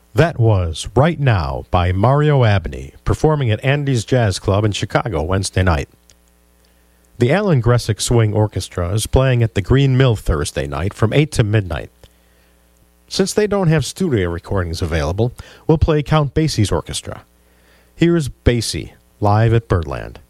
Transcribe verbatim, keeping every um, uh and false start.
That was Right Now by Mario Abney, performing at Andy's Jazz Club in Chicago Wednesday night. The Alan Gressick Swing Orchestra is playing at the Green Mill Thursday night from eight to midnight. Since they don't have studio recordings available, we'll play Count Basie's orchestra. Here's Basie, live at Birdland.